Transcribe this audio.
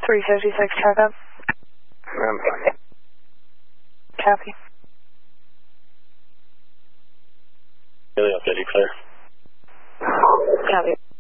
356 checkup. I'm fine. Copy. Really updated, clear. Copy.